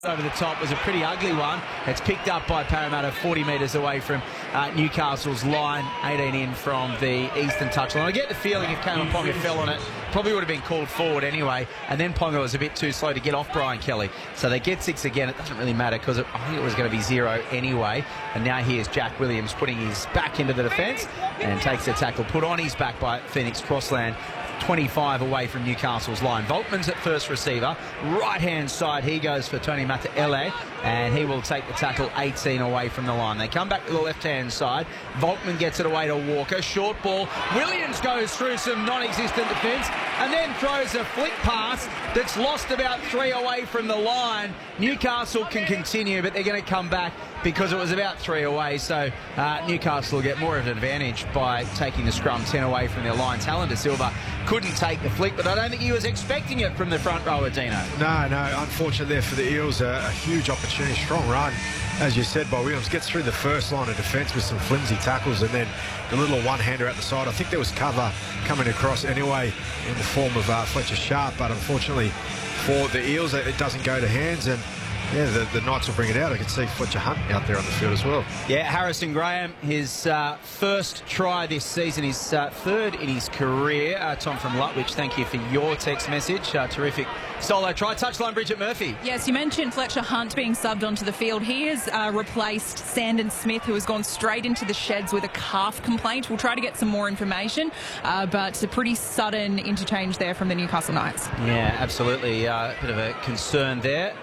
Over the top was a pretty ugly one. It's picked up by Parramatta 40 metres away from Newcastle's line, 18 in from the eastern touchline. I get the feeling if Kalyn Ponga fell on it, probably would have been called forward anyway, and then Ponga was a bit too slow to get off Brian Kelly. So they get 6 again. It doesn't really matter because I think it was going to be 0 anyway. And now here's Jack Williams putting his back into the defence and takes the tackle put on his back by Phoenix Crossland. 25 away from Newcastle's line. Volkman's at first receiver. Right-hand side, he goes for Tony Mataele, and he will take the tackle 18 away from the line. They come back to the left-hand side. Volkman gets it away to Walker. Short ball. Williams goes through some non-existent defence and then throws a flick pass that's lost about 3 away from the line. Newcastle can continue, but they're going to come back because it was about 3 away. So Newcastle will get more of an advantage by taking the scrum 10 away from their line. Talon De Silva couldn't take the flick, but I don't think he was expecting it from the front rower, Dino. No, unfortunately there for the Eels, a huge opportunity, strong run, as you said, by Williams. Gets through the first line of defence with some flimsy tackles, and then the little one-hander at the side. I think there was cover coming across anyway in the form of Fletcher Sharp, but unfortunately for the Eels, it doesn't go to hands, and yeah, the Knights will bring it out. I can see Fletcher Hunt out there on the field as well. Yeah, Harrison Graham, his first try this season, his third in his career. Tom from Lutwich, thank you for your text message. Terrific solo try. Touchline, Bridget Murphy. Yes, you mentioned Fletcher Hunt being subbed onto the field. He has replaced Sandon Smith, who has gone straight into the sheds with a calf complaint. We'll try to get some more information, but a pretty sudden interchange there from the Newcastle Knights. Yeah, absolutely. A bit of a concern there.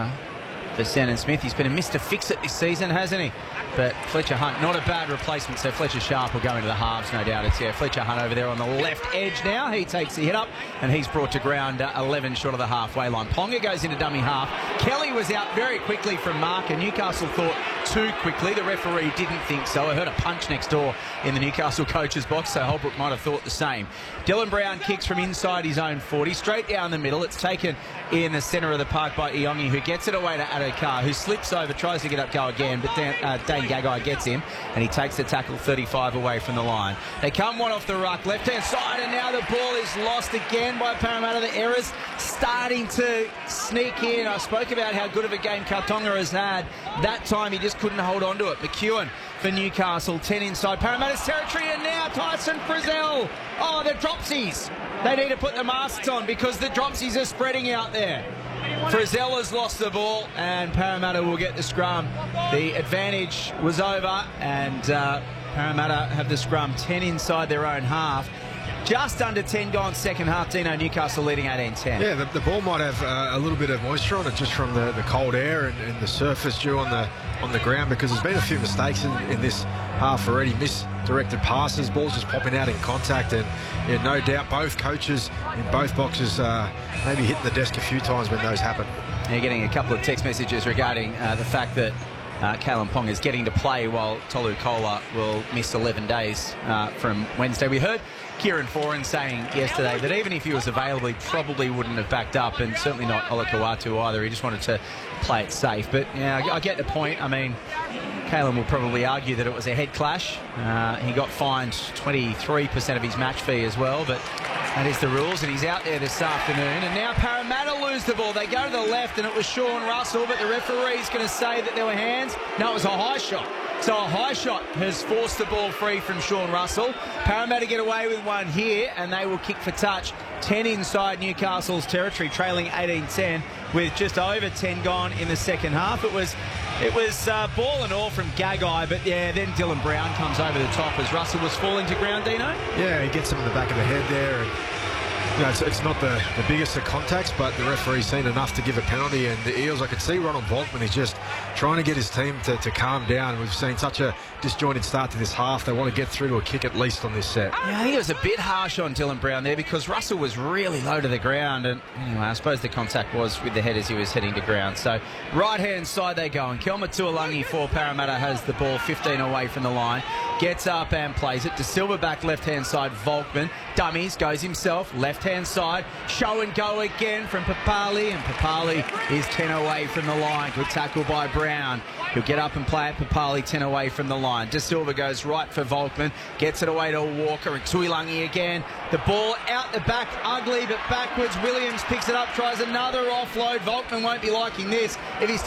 For Sandon Smith. He's been a Mr. Fix-It this season, hasn't he? But Fletcher Hunt, not a bad replacement, so Fletcher Sharp will go into the halves, no doubt. It's Fletcher Hunt over there on the left edge now. He takes the hit up, and he's brought to ground 11 short of the halfway line. Ponga goes into dummy half. Kelly was out very quickly from mark, and Newcastle thought too quickly. The referee didn't think so. I heard a punch next door in the Newcastle coach's box, so Holbrook might have thought the same. Dylan Brown kicks from inside his own 40, straight down the middle. It's taken in the centre of the park by Iongi, who gets it away to Addo-Carr, who slips over, tries to get up, go again, but Dane Gagai gets him, and he takes the tackle 35 away from the line. They come one off the ruck, left-hand side, and now the ball is lost again by Parramatta. The errors starting to sneak in. I spoke about how good of a game Kautonga has had. That time he just couldn't hold on to it. McEwen for Newcastle, 10 inside Parramatta's territory, and now Tyson Frizzell. Oh, the dropsies. They need to put the masks on because the dropsies are spreading out there. Frizzell has lost the ball, and Parramatta will get the scrum. The advantage was over, and Parramatta have the scrum 10 inside their own half. Just under 10 gone second half. Dino, Newcastle leading 18-10. Yeah, the ball might have a little bit of moisture on it just from the cold air and the surface dew on the ground, because there's been a few mistakes in this half already. Misdirected passes, balls just popping out in contact, and yeah, no doubt both coaches in both boxes maybe hitting the desk a few times when those happen. You're getting a couple of text messages regarding the fact that Kalyn Ponga is getting to play while Tolu Kola will miss 11 days from Wednesday. We heard Kieran Foran saying yesterday that even if he was available, he probably wouldn't have backed up, and certainly not Olakau'atu either. He just wanted to play it safe. But yeah, I get the point. I mean, Kalyn will probably argue that it was a head clash. He got fined 23% of his match fee as well, but that is the rules, and he's out there this afternoon. And now Parramatta lose the ball. They go to the left, and it was Sean Russell, but the referee's going to say that there were hands. No, it was a high shot. So a high shot has forced the ball free from Sean Russell. Parramatta get away with one here, and they will kick for touch. 10 inside Newcastle's territory, trailing 18-10 with just over 10 gone in the second half. It was ball and all from Gagai, but yeah, then Dylan Brown comes over the top as Russell was falling to ground, Dino? Yeah, he gets him in the back of the head there, and you know, it's not the biggest of contacts, but the referee's seen enough to give a penalty. And the Eels, I could see Ronald Volkman, he's just trying to get his team to calm down. We've seen such a disjointed start to this half. They want to get through to a kick at least on this set. Yeah, I think it was a bit harsh on Dylan Brown there because Russell was really low to the ground, and anyway, I suppose the contact was with the head as he was heading to ground. So right-hand side they go, and Kelma Tuolangi for Parramatta has the ball 15 away from the line. Gets up and plays it. De Silva back left-hand side, Volkman. Dummies, goes himself, left left-hand side. Show and go again from Papali, and Papali is 10 away from the line. Good tackle by Brown. He'll get up and play it. Papali 10 away from the line. De Silva goes right for Volkman. Gets it away to Walker. And Tuilangi again. The ball out the back. Ugly, but backwards. Williams picks it up. Tries another offload. Volkman won't be liking this. If he's